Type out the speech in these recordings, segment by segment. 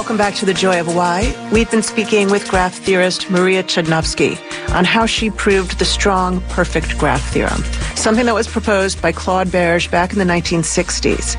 Welcome back to The Joy of Why. We've been speaking with graph theorist Maria Chudnovsky on how she proved the strong, perfect graph theorem, something that was proposed by Claude Berge back in the 1960s.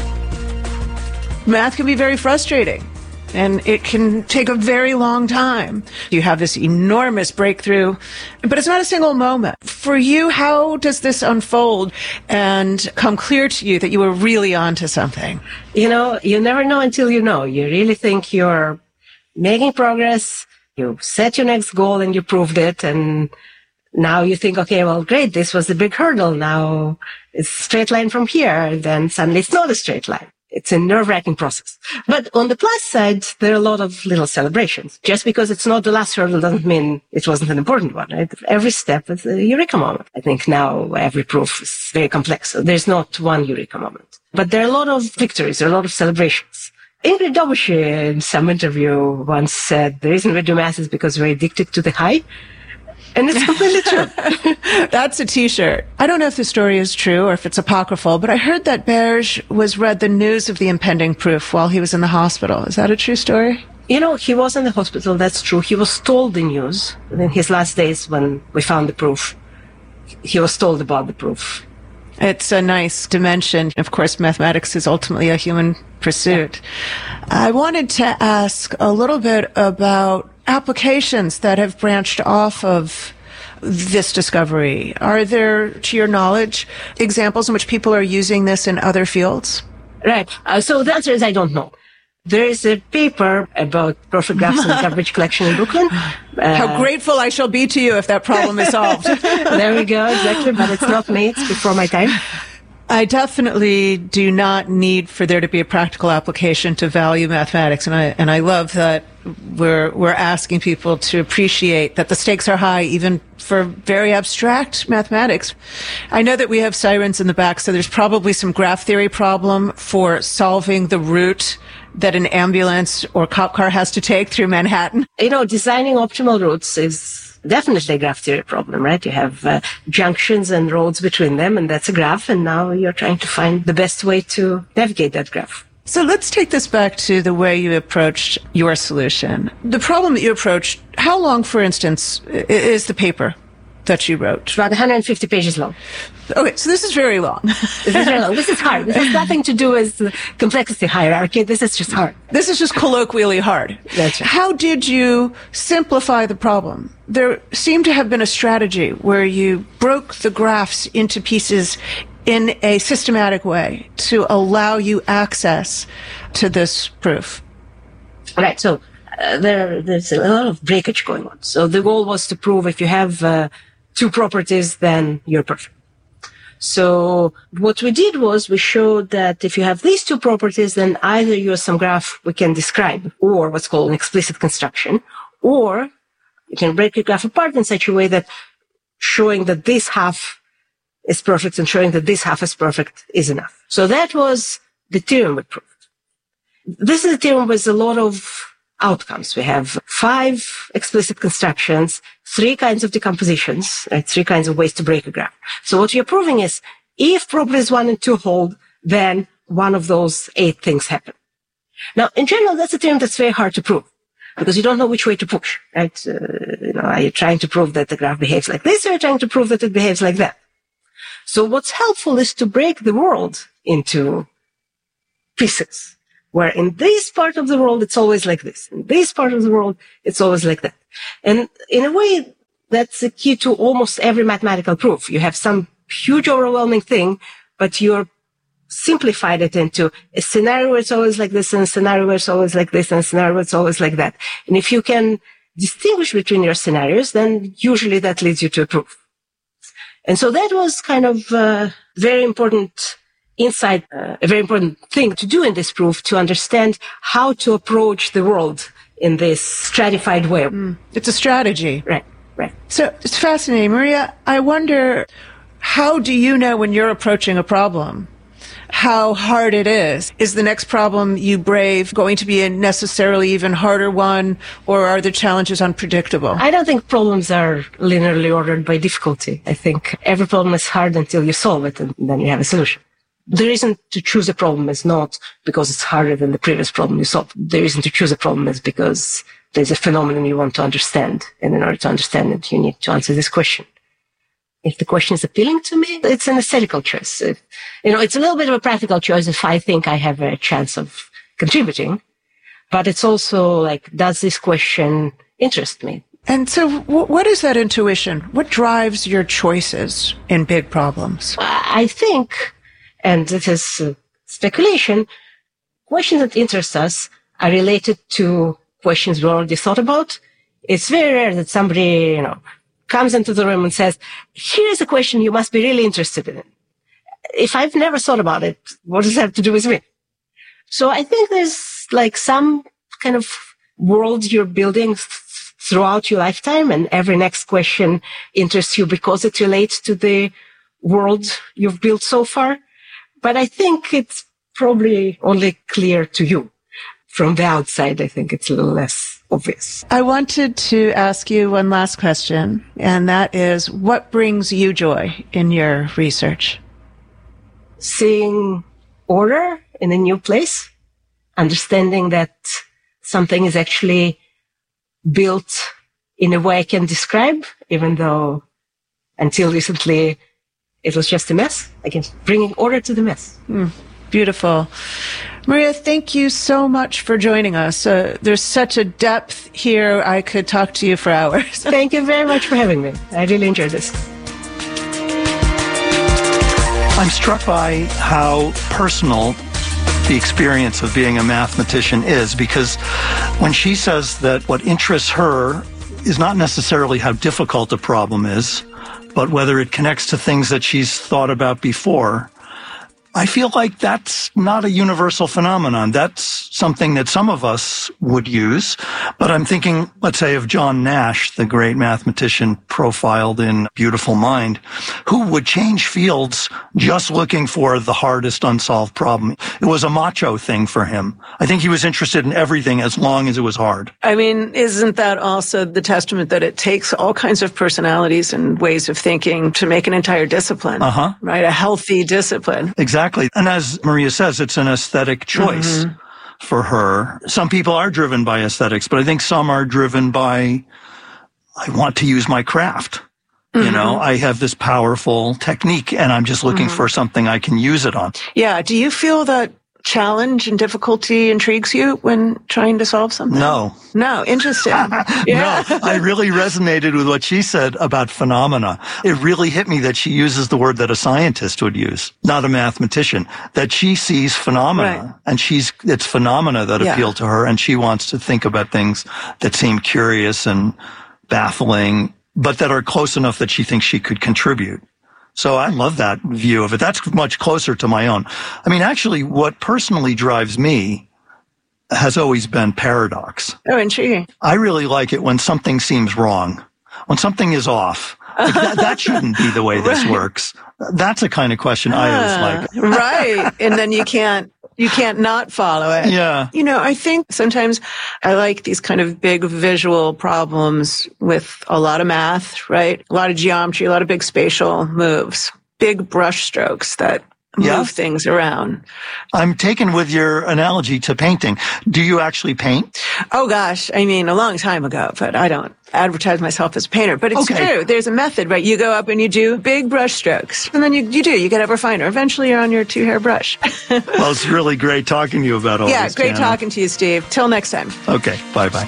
Math can be very frustrating, and it can take a very long time. You have this enormous breakthrough, but it's not a single moment. For you, how does this unfold and come clear to you that you were really onto something? You know, you never know until you know. You really think you're making progress, you set your next goal and you proved it, and now you think, okay, well, great, this was the big hurdle. Now it's a straight line from here. Then suddenly it's not a straight line. It's a nerve-wracking process. But on the plus side, there are a lot of little celebrations. Just because it's not the last hurdle doesn't mean it wasn't an important one, right? Every step is a eureka moment. I think now every proof is very complex, so there's not one eureka moment. But there are a lot of victories, there are a lot of celebrations. Ingrid Dobushi, in some interview, once said, the reason we do math is because we're addicted to the high. And it's completely true. That's a T-shirt. I don't know if the story is true or if it's apocryphal, but I heard that Berge was read the news of the impending proof while he was in the hospital. Is that a true story? You know, he was in the hospital, that's true. He was told the news. In his last days when we found the proof, he was told about the proof. It's a nice dimension. Of course, mathematics is ultimately a human pursuit. Yeah. I wanted to ask a little bit about applications that have branched off of this discovery. Are there, to your knowledge, examples in which people are using this in other fields? Right. So the answer is I don't know. There is a paper about perfect graphs in the garbage collection in Brooklyn. How grateful I shall be to you if that problem is solved. There we go, exactly. But it's not me. It's before my time. I definitely do not need for there to be a practical application to value mathematics, and I love that we're asking people to appreciate that the stakes are high even for very abstract mathematics. I know that we have sirens in the back, so there's probably some graph theory problem for solving the route that an ambulance or cop car has to take through Manhattan. You know, designing optimal routes is definitely a graph theory problem, right? You have junctions and roads between them, and that's a graph, and now you're trying to find the best way to navigate that graph. So let's take this back to the way you approached your solution. The problem that you approached, how long, for instance, is the paper that you wrote? About 150 pages long. Okay, so this is very long. This is very long. This is hard. This has nothing to do with the complexity hierarchy. This is just hard. This is just colloquially hard. That's right. How did you simplify the problem? There seemed to have been a strategy where you broke the graphs into pieces in a systematic way to allow you access to this proof. Right, so there's a lot of breakage going on. So the goal was to prove if you have two properties, then you're perfect. So what we did was we showed that if you have these two properties, then either you have some graph we can describe, or what's called an explicit construction, or you can break your graph apart in such a way that showing that this half is perfect and showing that this half is perfect is enough. So that was the theorem we proved. This is a theorem with a lot of outcomes. We have 5 explicit constructions, 3 kinds of decompositions, right? 3 kinds of ways to break a graph. So what you're proving is if properties 1 and 2 hold, then one of those 8 things happen. Now, in general, that's a theorem that's very hard to prove because you don't know which way to push, right? Are you trying to prove that the graph behaves like this, or are you trying to prove that it behaves like that? So what's helpful is to break the world into pieces, where in this part of the world, it's always like this. In this part of the world, it's always like that. And in a way, that's the key to almost every mathematical proof. You have some huge overwhelming thing, but you're simplified it into a scenario where it's always like this, and a scenario where it's always like this, and a scenario where it's always like that. And if you can distinguish between your scenarios, then usually that leads you to a proof. And so that was kind of a very important insight, a very important thing to do in this proof, to understand how to approach the world in this stratified way. It's a strategy. Right, right. So it's fascinating. Maria, I wonder, how do you know when you're approaching a problem how hard it is? Is the next problem you brave going to be a necessarily even harder one, or are the challenges unpredictable? I don't think problems are linearly ordered by difficulty. I think every problem is hard until you solve it, and then you have a solution. the reason to choose a problem is not because it's harder than the previous problem you solved. The reason to choose a problem is because there's a phenomenon you want to understand. And in order to understand it, you need to answer this question. If the question is appealing to me, it's an aesthetical choice. It's a little bit of a practical choice if I think I have a chance of contributing. But it's also like, does this question interest me? And so what is that intuition? What drives your choices in big problems? I think, and this is speculation, questions that interest us are related to questions we already thought about. It's very rare that somebody, comes into the room and says, here's a question you must be really interested in. If I've never thought about it, what does that have to do with me? So I think there's like some kind of world you're building throughout your lifetime, and every next question interests you because it relates to the world you've built so far. But I think it's probably only clear to you. From the outside, I think it's a little less obvious. I wanted to ask you one last question, and that is, what brings you joy in your research? Seeing order in a new place, understanding that something is actually built in a way I can describe, even though until recently it was just a mess. Again, bringing order to the mess. Beautiful. Maria, thank you so much for joining us. There's such a depth here. I could talk to you for hours. Thank you very much for having me. I really enjoyed this. I'm struck by how personal the experience of being a mathematician is, because when she says that what interests her is not necessarily how difficult a problem is, but whether it connects to things that she's thought about before, I feel like that's not a universal phenomenon. That's something that some of us would use. But I'm thinking, let's say, of John Nash, the great mathematician profiled in Beautiful Mind, who would change fields just looking for the hardest unsolved problem. It was a macho thing for him. I think he was interested in everything as long as it was hard. I mean, isn't that also the testament that it takes all kinds of personalities and ways of thinking to make an entire discipline, right? A healthy discipline. Exactly. And as Maria says, it's an aesthetic choice for her. Some people are driven by aesthetics, but I think some are driven by, I want to use my craft. I have this powerful technique and I'm just looking for something I can use it on. Yeah. Do you feel that challenge and difficulty intrigues you when trying to solve something? No. Interesting. Yeah. No, I really resonated with what she said about phenomena. It really hit me that she uses the word that a scientist would use, not a mathematician, that she sees phenomena and it's phenomena that appeal to her, and she wants to think about things that seem curious and baffling, but that are close enough that she thinks she could contribute. So I love that view of it. That's much closer to my own. I mean, actually, what personally drives me has always been paradox. Oh, intriguing. I really like it when something seems wrong, when something is off. Like that shouldn't be the way this works. That's the kind of question I always like. Right. And then you can't not follow it. Yeah. I think sometimes I like these kind of big visual problems with a lot of math, right? A lot of geometry, a lot of big spatial moves, big brush strokes that move things around. I'm taken with your analogy to painting. Do you actually paint? Oh gosh, I mean, a long time ago, but I don't advertise myself as a painter. But it's true. There's a method, right? You go up and you do big brush strokes, and then you get ever finer. Eventually you're on your 2-hair brush. Well, it's really great talking to you about all this. Yeah, great talking to you, Steve. Till next time. Okay, bye-bye.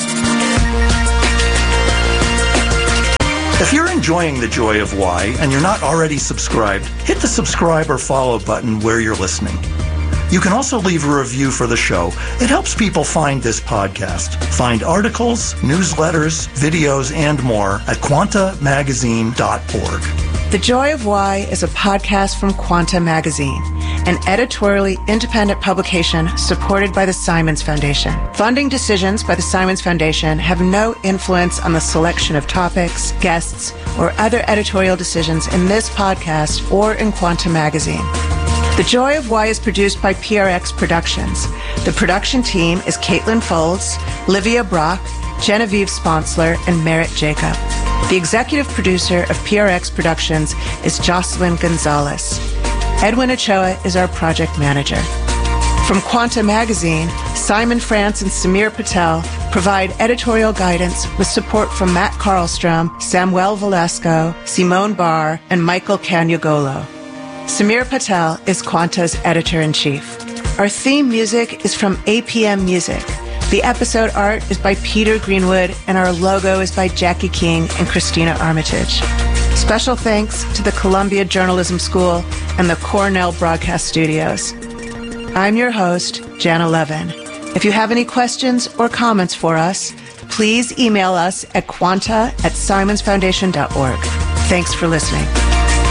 If you're enjoying The Joy of Why and you're not already subscribed, hit the subscribe or follow button where you're listening. You can also leave a review for the show. It helps people find this podcast. Find articles, newsletters, videos, and more at quantamagazine.org. The Joy of Why is a podcast from Quanta Magazine, an editorially independent publication supported by the Simons Foundation. Funding decisions by the Simons Foundation have no influence on the selection of topics, guests, or other editorial decisions in this podcast or in Quanta Magazine. The Joy of Why is produced by PRX Productions. The production team is Caitlin Folds, Livia Brock, Genevieve Sponsler, and Merritt Jacob. The executive producer of PRX Productions is Jocelyn Gonzalez. Edwin Ochoa is our project manager. From Quanta Magazine, Simon France and Samir Patel provide editorial guidance with support from Matt Karlstrom, Samuel Velasco, Simone Barr, and Michael Caniagolo. Samir Patel is Quanta's editor-in-chief. Our theme music is from APM Music. The episode art is by Peter Greenwood, and our logo is by Jackie King and Christina Armitage. Special thanks to the Columbia Journalism School and the Cornell Broadcast Studios. I'm your host, Jana Levin. If you have any questions or comments for us, please email us at quanta@simonsfoundation.org. Thanks for listening.